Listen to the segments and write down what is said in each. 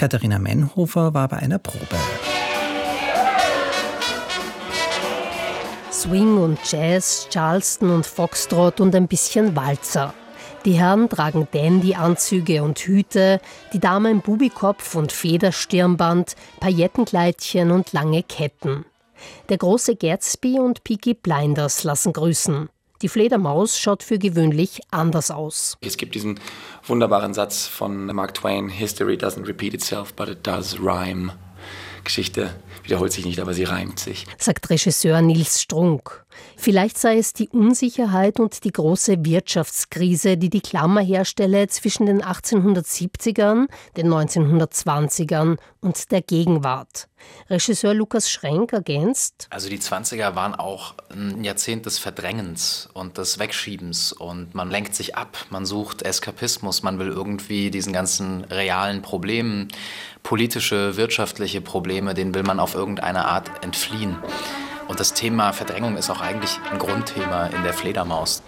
Katharina Menhofer war bei einer Probe. Swing und Jazz, Charleston und Foxtrot und ein bisschen Walzer. Die Herren tragen Dandy-Anzüge und Hüte, die Damen Bubikopf und Federstirnband, Paillettenkleidchen und lange Ketten. Der große Gatsby und Peaky Blinders lassen grüßen. Die Fledermaus schaut für gewöhnlich anders aus. Es gibt diesen wunderbaren Satz von Mark Twain: History doesn't repeat itself, but it does rhyme. Geschichte wiederholt sich nicht, aber sie reimt sich, sagt Regisseur Nils Strunk. Vielleicht sei es die Unsicherheit und die große Wirtschaftskrise, die die Klammerhersteller zwischen den 1870ern, den 1920ern und der Gegenwart. Regisseur Lukas Schrenk ergänzt: Also die 20er waren auch ein Jahrzehnt des Verdrängens und des Wegschiebens und man lenkt sich ab, man sucht Eskapismus, man will irgendwie diesen ganzen realen Problemen, politische, wirtschaftliche Probleme, denen will man auf irgendeine Art entfliehen. Und das Thema Verdrängung ist auch eigentlich ein Grundthema in der Fledermaus.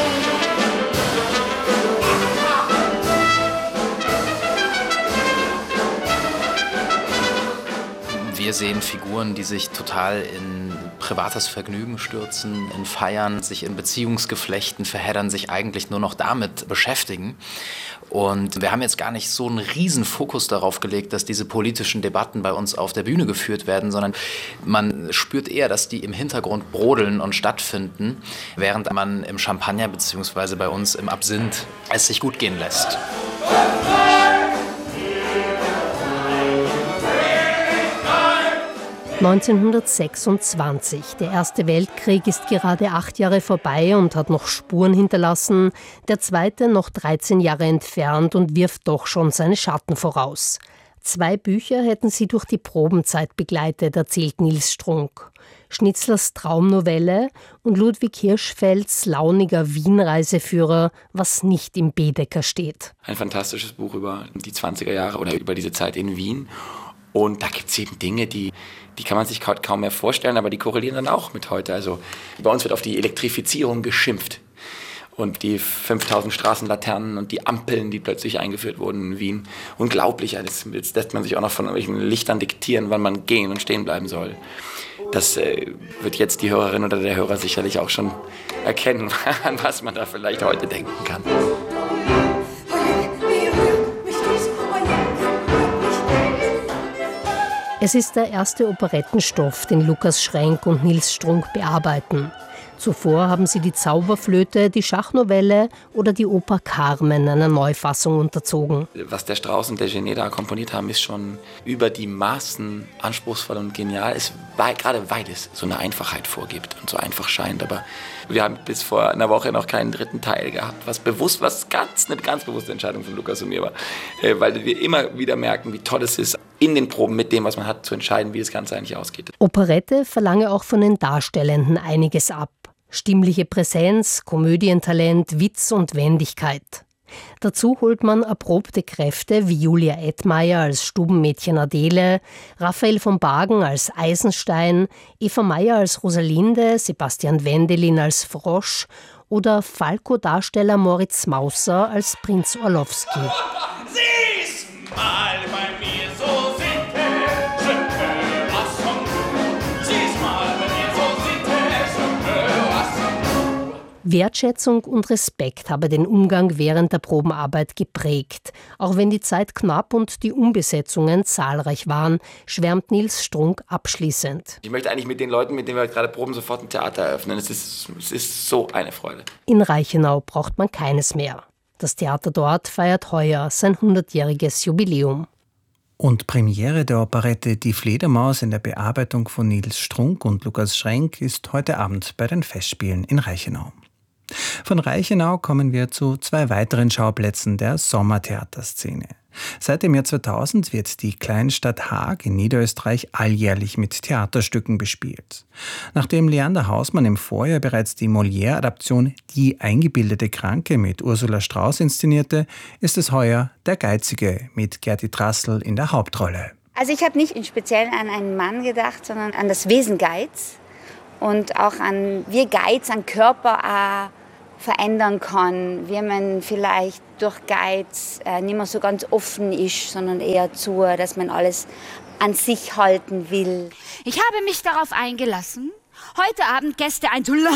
Wir sehen Figuren, die sich total in privates Vergnügen stürzen, in Feiern, sich in Beziehungsgeflechten verheddern, sich eigentlich nur noch damit beschäftigen. Und wir haben jetzt gar nicht so einen riesen Fokus darauf gelegt, dass diese politischen Debatten bei uns auf der Bühne geführt werden, sondern man spürt eher, dass die im Hintergrund brodeln und stattfinden, während man im Champagner bzw. bei uns im Absinth es sich gut gehen lässt. (1926). Der Erste Weltkrieg ist gerade 8 Jahre vorbei und hat noch Spuren hinterlassen. Der Zweite noch 13 Jahre entfernt und wirft doch schon seine Schatten voraus. 2 Bücher hätten sie durch die Probenzeit begleitet, erzählt Nils Strunk. Schnitzlers Traumnovelle und Ludwig Hirschfelds launiger Wien-Reiseführer, was nicht im Baedeker steht. Ein fantastisches Buch über die 20er Jahre oder über diese Zeit in Wien. Und da gibt es eben Dinge, die kann man sich kaum mehr vorstellen, aber die korrelieren dann auch mit heute. Also bei uns wird auf die Elektrifizierung geschimpft. Und die 5000 Straßenlaternen und die Ampeln, die plötzlich eingeführt wurden in Wien. Unglaublich. Jetzt lässt man sich auch noch von irgendwelchen Lichtern diktieren, wann man gehen und stehen bleiben soll. Das wird jetzt die Hörerin oder der Hörer sicherlich auch schon erkennen, an was man da vielleicht heute denken kann. Es ist der erste Operettenstoff, den Lukas Schrenk und Nils Strunk bearbeiten. Zuvor haben sie die Zauberflöte, die Schachnovelle oder die Oper Carmen einer Neufassung unterzogen. Was der Strauss und der Genet da komponiert haben, ist schon über die Maßen anspruchsvoll und genial. Gerade weil es so eine Einfachheit vorgibt und so einfach scheint. Aber wir haben bis vor einer Woche noch keinen 3. Teil gehabt, eine ganz bewusste Entscheidung von Lukas und mir war. Weil wir immer wieder merken, wie toll es ist, in den Proben mit dem, was man hat, zu entscheiden, wie das Ganze eigentlich ausgeht. Operette verlange auch von den Darstellenden einiges ab. Stimmliche Präsenz, Komödientalent, Witz und Wendigkeit. Dazu holt man erprobte Kräfte wie Julia Edmeier als Stubenmädchen Adele, Raphael von Bagen als Eisenstein, Eva Meyer als Rosalinde, Sebastian Wendelin als Frosch oder Falco-Darsteller Moritz Mauser als Prinz Orlowski. Sieh's mal bei mir, so singt er, je peux was son goût. Sieh's mal bei mir, so singt er, je peux was son goût. Wertschätzung und Respekt habe den Umgang während der Probenarbeit geprägt. Auch wenn die Zeit knapp und die Umbesetzungen zahlreich waren, schwärmt Nils Strunk abschließend. Ich möchte eigentlich mit den Leuten, mit denen wir gerade proben, sofort ein Theater eröffnen. Es ist so eine Freude. In Reichenau braucht man keines mehr. Das Theater dort feiert heuer sein 100-jähriges Jubiläum. Und Premiere der Operette Die Fledermaus in der Bearbeitung von Nils Strunk und Lukas Schrenk ist heute Abend bei den Festspielen in Reichenau. Von Reichenau kommen wir zu 2 weiteren Schauplätzen der Sommertheaterszene. Seit dem Jahr 2000 wird die Kleinstadt Haag in Niederösterreich alljährlich mit Theaterstücken bespielt. Nachdem Leander Hausmann im Vorjahr bereits die Molière-Adaption Die eingebildete Kranke mit Ursula Strauß inszenierte, ist es heuer Der Geizige mit Gerti Trassel in der Hauptrolle. Also ich habe nicht im Speziellen an einen Mann gedacht, sondern an das Wesen Geiz und auch an wir Geiz, an Körper verändern kann, wie man vielleicht durch Geiz nicht mehr so ganz offen ist, sondern eher zu, dass man alles an sich halten will. Ich habe mich darauf eingelassen, heute Abend Gäste einzuladen.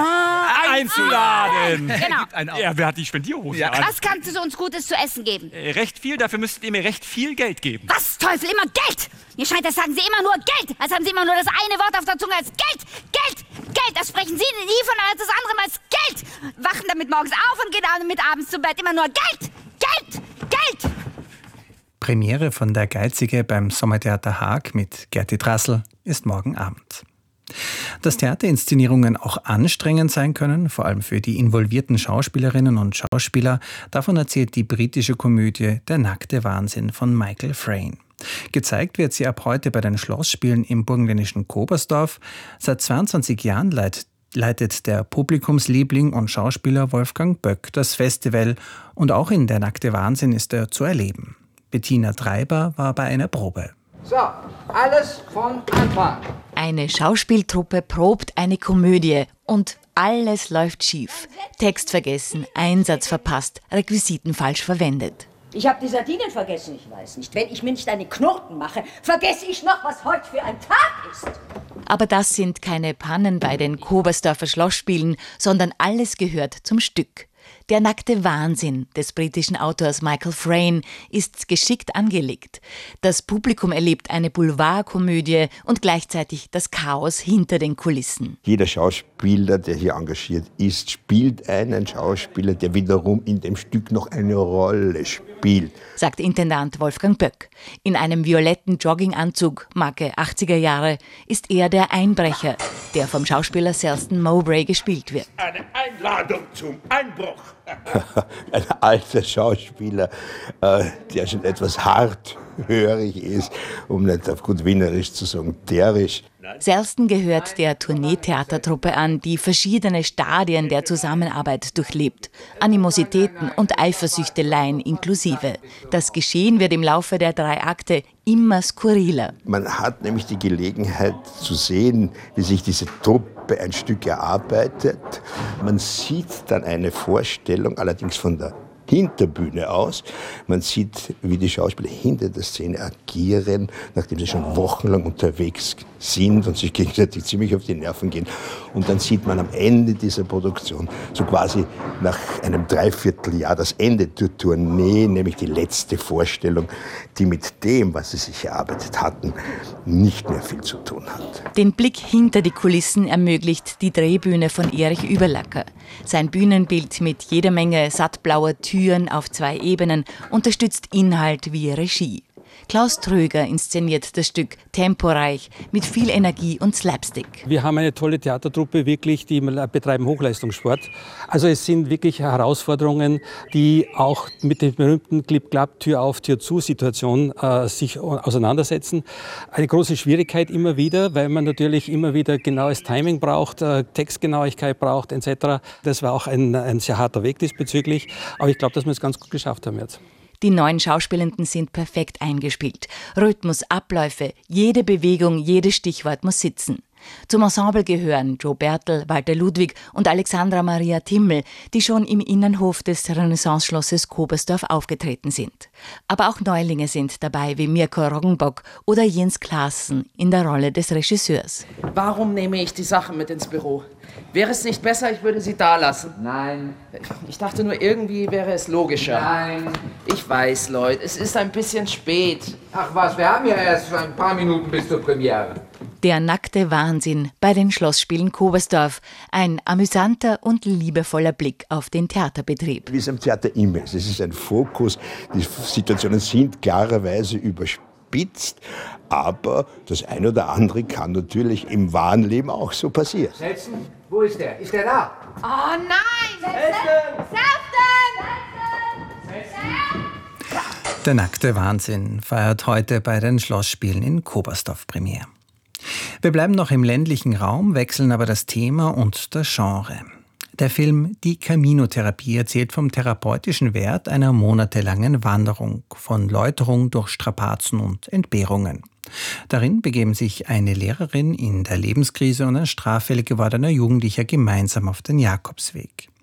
Genau. Ja, wer hat die Spendierhose an? Was kannst du uns Gutes zu essen geben? Recht viel, dafür müsstet ihr mir recht viel Geld geben. Was, Teufel, immer Geld? Mir scheint, das sagen Sie immer nur Geld. Als haben Sie immer nur das eine Wort auf der Zunge als Geld. Geld, Geld. Das sprechen Sie nie von als das andere Mal als Geld. Wachen damit morgens auf und gehen damit abends zu Bett. Immer nur Geld, Geld, Geld. Premiere von Der Geizige beim Sommertheater Haag mit Gerti Drassl ist morgen Abend. Dass Theaterinszenierungen auch anstrengend sein können, vor allem für die involvierten Schauspielerinnen und Schauspieler, davon erzählt die britische Komödie Der nackte Wahnsinn von Michael Frayn. Gezeigt wird sie ab heute bei den Schlossspielen im burgenländischen Kobersdorf. Seit 22 Jahren leitet der Publikumsliebling und Schauspieler Wolfgang Böck das Festival und auch in Der nackte Wahnsinn ist er zu erleben. Bettina Treiber war bei einer Probe. So, alles von Anfang. Eine Schauspieltruppe probt eine Komödie und alles läuft schief. Text vergessen, Einsatz verpasst, Requisiten falsch verwendet. Ich habe die Sardinen vergessen, ich weiß nicht. Wenn ich mir nicht eine Knoten mache, vergesse ich noch, was heute für ein Tag ist. Aber das sind keine Pannen bei den Kobersdorfer Schlossspielen, sondern alles gehört zum Stück. Der nackte Wahnsinn des britischen Autors Michael Frayn ist geschickt angelegt. Das Publikum erlebt eine Boulevardkomödie und gleichzeitig das Chaos hinter den Kulissen. Jeder Schauspieler, der hier engagiert ist, spielt einen Schauspieler, der wiederum in dem Stück noch eine Rolle spielt, sagt Intendant Wolfgang Böck. In einem violetten Jogginganzug, Marke 80er Jahre, ist er der Einbrecher, der vom Schauspieler Selsten Mowbray gespielt wird. Eine Einladung zum Einbruch. Ein alter Schauspieler, der schon etwas harthörig ist, um nicht auf gut Wienerisch zu sagen, derisch. Selsten gehört der Tourneetheatertruppe an, die verschiedene Stadien der Zusammenarbeit durchlebt. Animositäten und Eifersüchteleien inklusive. Das Geschehen wird im Laufe der 3 Akte immer skurriler. Man hat nämlich die Gelegenheit zu sehen, wie sich diese Truppe ein Stück erarbeitet. Man sieht dann eine Vorstellung, allerdings von der Hinterbühne aus. Man sieht, wie die Schauspieler hinter der Szene agieren, nachdem sie schon wochenlang unterwegs sind und sich gegenseitig ziemlich auf die Nerven gehen. Und dann sieht man am Ende dieser Produktion, so quasi nach einem Dreivierteljahr, das Ende der Tournee, nämlich die letzte Vorstellung, die mit dem, was sie sich erarbeitet hatten, nicht mehr viel zu tun hat. Den Blick hinter die Kulissen ermöglicht die Drehbühne von Erich Überlacker. Sein Bühnenbild mit jeder Menge sattblauer Türen auf 2 Ebenen unterstützt Inhalt wie Regie. Klaus Tröger inszeniert das Stück temporeich mit viel Energie und Slapstick. Wir haben eine tolle Theatertruppe, wirklich, die betreiben Hochleistungssport. Also es sind wirklich Herausforderungen, die auch mit der berühmten Clip-Clap, Tür-auf, Tür-zu-Situation sich auseinandersetzen. Eine große Schwierigkeit immer wieder, weil man natürlich immer wieder genaues Timing braucht, Textgenauigkeit braucht etc. Das war auch ein sehr harter Weg diesbezüglich, aber ich glaube, dass wir es ganz gut geschafft haben jetzt. Die 9 Schauspielenden sind perfekt eingespielt. Rhythmus, Abläufe, jede Bewegung, jedes Stichwort muss sitzen. Zum Ensemble gehören Joe Bertel, Walter Ludwig und Alexandra Maria Timmel, die schon im Innenhof des Renaissance-Schlosses Kobersdorf aufgetreten sind. Aber auch Neulinge sind dabei, wie Mirko Roggenbock oder Jens Klaassen in der Rolle des Regisseurs. Warum nehme ich die Sachen mit ins Büro? Wäre es nicht besser, ich würde sie da lassen? Nein. Ich dachte nur, irgendwie wäre es logischer. Nein. Ich weiß, Leute, es ist ein bisschen spät. Ach was, wir haben ja erst ein paar Minuten bis zur Premiere. Der nackte Wahnsinn bei den Schlossspielen Kobersdorf. Ein amüsanter und liebevoller Blick auf den Theaterbetrieb. Wie es am Theater immer ist. Es ist ein Fokus. Die Situationen sind klarerweise überspitzt. Aber das eine oder andere kann natürlich im wahren Leben auch so passieren. Selsten, wo ist der? Ist der da? Oh nein! Selsten! Der nackte Wahnsinn feiert heute bei den Schlossspielen in Kobersdorf Premiere. Wir bleiben noch im ländlichen Raum, wechseln aber das Thema und das Genre. Der Film Die Camino-Therapie erzählt vom therapeutischen Wert einer monatelangen Wanderung, von Läuterung durch Strapazen und Entbehrungen. Darin begeben sich eine Lehrerin in der Lebenskrise und ein straffällig gewordener Jugendlicher gemeinsam auf den Jakobsweg.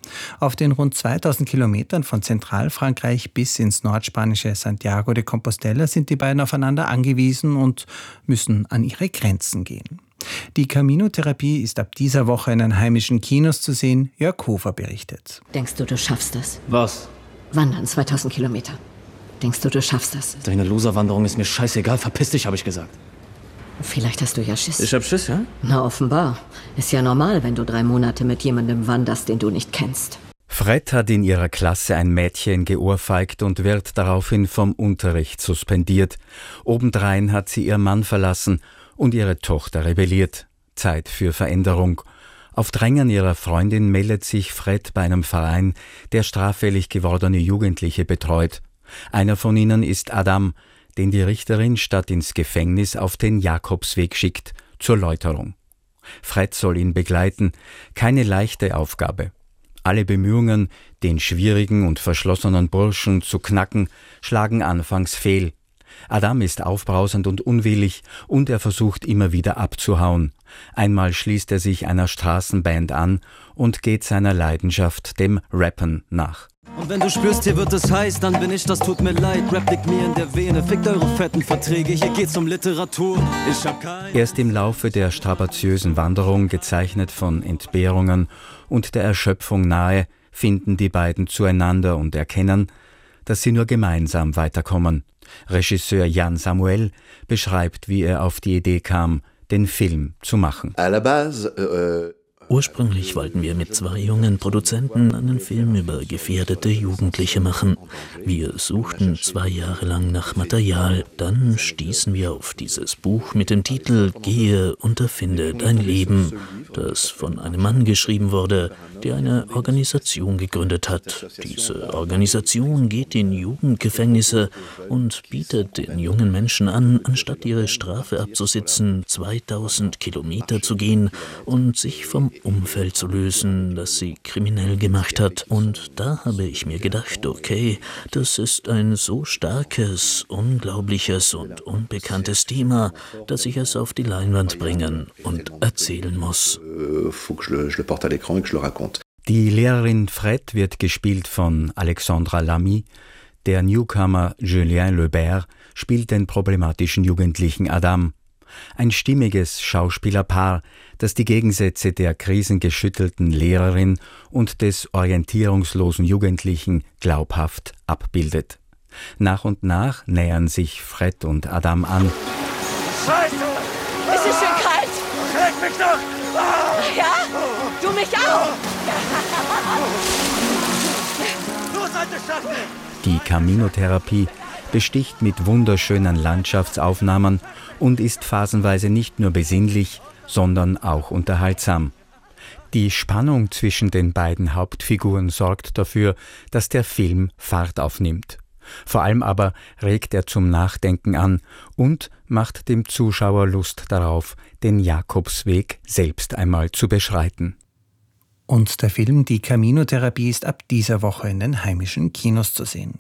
Auf den rund 2000 Kilometern von Zentralfrankreich bis ins nordspanische Santiago de Compostela sind die beiden aufeinander angewiesen und müssen an ihre Grenzen gehen. Die Camino-Therapie ist ab dieser Woche in den heimischen Kinos zu sehen. Jörg Hofer berichtet. Denkst du, du schaffst das? Was? Wandern, 2000 Kilometer. Denkst du, du schaffst das? Deine Loserwanderung ist mir scheißegal. Verpiss dich, habe ich gesagt. Vielleicht hast du ja Schiss. Ich hab Schiss, ja? Na, offenbar. Ist ja normal, wenn du 3 Monate mit jemandem wanderst, den du nicht kennst. Fred hat in ihrer Klasse ein Mädchen geohrfeigt und wird daraufhin vom Unterricht suspendiert. Obendrein hat sie ihr Mann verlassen und ihre Tochter rebelliert. Zeit für Veränderung. Auf Drängen ihrer Freundin meldet sich Fred bei einem Verein, der straffällig gewordene Jugendliche betreut. Einer von ihnen ist Adam, den die Richterin statt ins Gefängnis auf den Jakobsweg schickt, zur Läuterung. Fred soll ihn begleiten, keine leichte Aufgabe. Alle Bemühungen, den schwierigen und verschlossenen Burschen zu knacken, schlagen anfangs fehl. Adam ist aufbrausend und unwillig und er versucht immer wieder abzuhauen. Einmal schließt er sich einer Straßenband an und geht seiner Leidenschaft, dem Rappen, nach. Und wenn du spürst, hier wird es heiß, dann bin ich, das tut mir leid. Rap liegt mir in der Vene, fickt eure fetten Verträge, hier geht's um Literatur. Ich hab kein... Erst im Laufe der strapaziösen Wanderung, gezeichnet von Entbehrungen und der Erschöpfung nahe, finden die beiden zueinander und erkennen, dass sie nur gemeinsam weiterkommen. Regisseur Jan Samuel beschreibt, wie er auf die Idee kam, den Film zu machen. Ursprünglich wollten wir mit 2 jungen Produzenten einen Film über gefährdete Jugendliche machen. Wir suchten 2 Jahre lang nach Material. Dann stießen wir auf dieses Buch mit dem Titel »Gehe und erfinde dein Leben«, das von einem Mann geschrieben wurde, der eine Organisation gegründet hat. Diese Organisation geht in Jugendgefängnisse und bietet den jungen Menschen an, anstatt ihre Strafe abzusitzen, 2000 Kilometer zu gehen und sich vom Umfeld zu lösen, das sie kriminell gemacht hat. Und da habe ich mir gedacht, okay, das ist ein so starkes, unglaubliches und unbekanntes Thema, dass ich es auf die Leinwand bringen und erzählen muss. Die Lehrerin Fred wird gespielt von Alexandra Lamy. Der Newcomer Julien Lebert spielt den problematischen Jugendlichen Adam. Ein stimmiges Schauspielerpaar, das die Gegensätze der krisengeschüttelten Lehrerin und des orientierungslosen Jugendlichen glaubhaft abbildet. Nach und nach nähern sich Fred und Adam an. Scheiße! Es ist schön kalt. Schreck mich doch! Ah! Ja? Du mich auch! Los, alte Schachtel! Die Camino-Therapie besticht mit wunderschönen Landschaftsaufnahmen und ist phasenweise nicht nur besinnlich, sondern auch unterhaltsam. Die Spannung zwischen den beiden Hauptfiguren sorgt dafür, dass der Film Fahrt aufnimmt. Vor allem aber regt er zum Nachdenken an und macht dem Zuschauer Lust darauf, den Jakobsweg selbst einmal zu beschreiten. Und der Film Die Camino-Therapie ist ab dieser Woche in den heimischen Kinos zu sehen.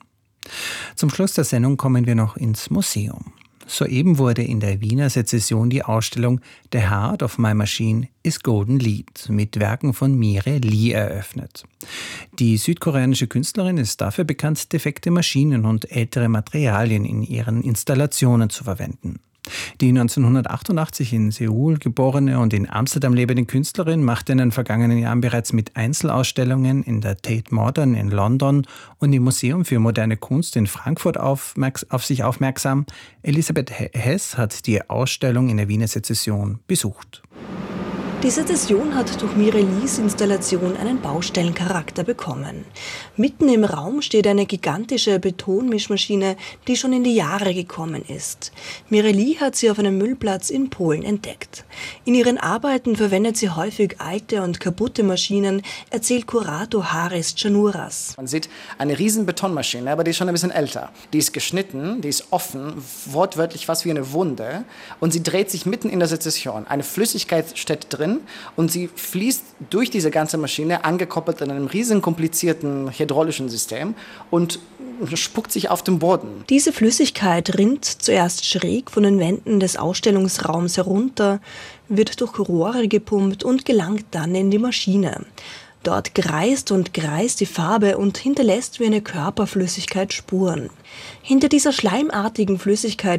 Zum Schluss der Sendung kommen wir noch ins Museum. Soeben wurde in der Wiener Sezession die Ausstellung The Heart of My Machine is Golden Lead mit Werken von Mire Lee eröffnet. Die südkoreanische Künstlerin ist dafür bekannt, defekte Maschinen und ältere Materialien in ihren Installationen zu verwenden. Die 1988 in Seoul geborene und in Amsterdam lebende Künstlerin machte in den vergangenen Jahren bereits mit Einzelausstellungen in der Tate Modern in London und im Museum für moderne Kunst in Frankfurt auf sich aufmerksam. Elisabeth Hess hat die Ausstellung in der Wiener Sezession besucht. Die Sezession hat durch Mire Lees Installation einen Baustellencharakter bekommen. Mitten im Raum steht eine gigantische Betonmischmaschine, die schon in die Jahre gekommen ist. Mire Lee hat sie auf einem Müllplatz in Polen entdeckt. In ihren Arbeiten verwendet sie häufig alte und kaputte Maschinen, erzählt Kurator Haris Chanouras. Man sieht eine riesen Betonmaschine, aber die ist schon ein bisschen älter. Die ist geschnitten, die ist offen, wortwörtlich fast wie eine Wunde und sie dreht sich mitten in der Sezession. Eine Flüssigkeit steht drin und sie fließt durch diese ganze Maschine, angekoppelt an einem riesen komplizierten hydraulischen System und spuckt sich auf den Boden. Diese Flüssigkeit rinnt zuerst schräg von den Wänden des Ausstellungsraums herunter, wird durch Rohre gepumpt und gelangt dann in die Maschine. Dort kreist und kreist die Farbe und hinterlässt wie eine Körperflüssigkeit Spuren. Hinter dieser schleimartigen Flüssigkeit